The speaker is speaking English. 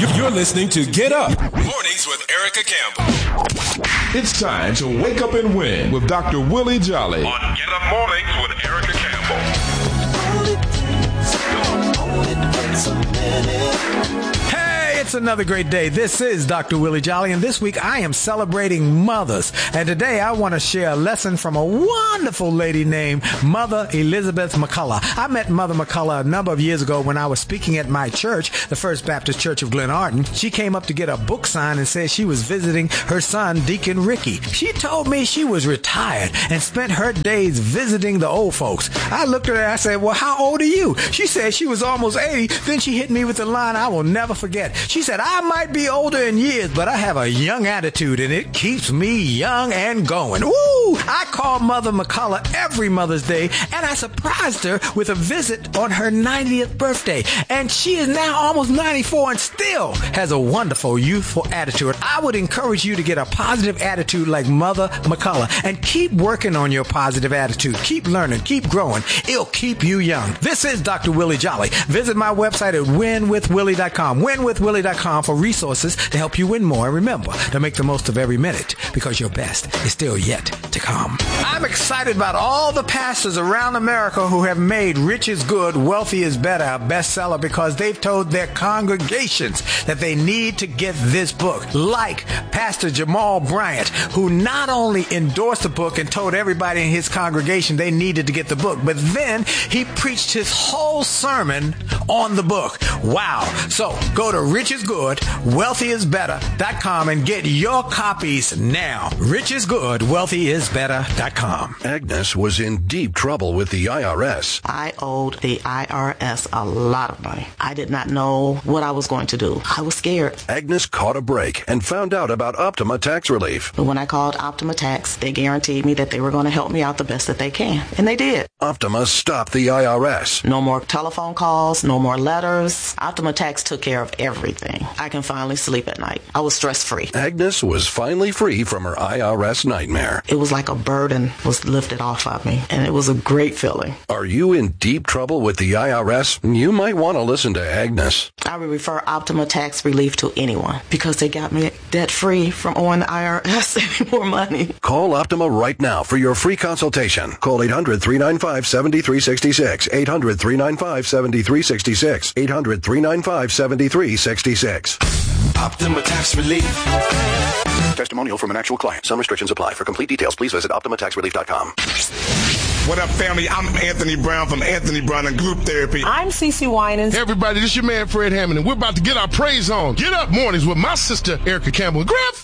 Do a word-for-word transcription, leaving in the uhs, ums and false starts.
You're listening to Get Up Mornings with Erica Campbell. It's time to wake up and win with Doctor Willie Jolly on Get Up Mornings with Erica Campbell. Hey, it's another great day. This is Doctor Willie Jolly, and this week I am celebrating mothers. And today I want to share a lesson from a wonderful lady named Mother Elizabeth McCullough. I met Mother McCullough a number of years ago when I was speaking at my church, the First Baptist Church of Glenarden. She came up to get a book signed and said she was visiting her son, Deacon Ricky. She told me she was retired and spent her days visiting the old folks. I looked at her and I said, well, how old are you? She said she was almost eighty. Then she hit me with the line I will never forget. She said, I might be older in years, but I have a young attitude, and it keeps me young and going. Woo! I call Mother McCullough every Mother's Day, and I surprised her with a visit on her ninetieth birthday. And she is now almost ninety-four and still has a wonderful, youthful attitude. I would encourage you to get a positive attitude like Mother McCullough and keep working on your positive attitude. Keep learning, keep growing. It'll keep you young. This is Doctor Willie Jolly. Visit my website at win with willie dot com. win with willie dot com for resources to help you win more. And remember to make the most of every minute, because your best is still yet to come. I'm excited about all the pastors around America who have made Rich is Good, Wealthy is Better a bestseller because they've told their congregations that they need to get this book. Like Pastor Jamal Bryant, who not only endorsed the book and told everybody in his congregation they needed to get the book, but then he preached his whole sermon on the book. Wow. So go to rich is good wealthy is better dot com and get your copies now. rich is good wealthy is better dot com. Agnes was in deep trouble with the I R S. I owed the I R S a lot of money. I did not know what I was going to do. I was scared. Agnes caught a break and found out about Optima Tax Relief. But when I called Optima Tax, they guaranteed me that they were going to help me out the best that they can. And they did. Optima stopped the I R S. No more telephone calls, no more letters. Optima Tax took care of everything. I can finally sleep at night. I was stress-free. Agnes was finally free from her I R S nightmare. It was like a burden was lifted off of me, and it was a great feeling. Are you in deep trouble with the I R S? You might want to listen to Agnes. I would refer Optima Tax Relief to anyone because they got me debt-free from owing the I R S any more money. Call Optima right now for your free consultation. Call eight hundred, three nine five, seven three six six. eight hundred, three nine five, seven three six six. eight hundred, three nine five, seven three six six. Optima Tax Relief. Testimonial from an actual client. Some restrictions apply. For complete details, please visit optima tax relief dot com. What up, family? I'm Anthony Brown from Anthony Brown and Group Therapy. I'm Cece Winans. Hey, everybody, this is your man, Fred Hammond, and we're about to get our praise on. Get Up Mornings with my sister, Erica Campbell. Griff!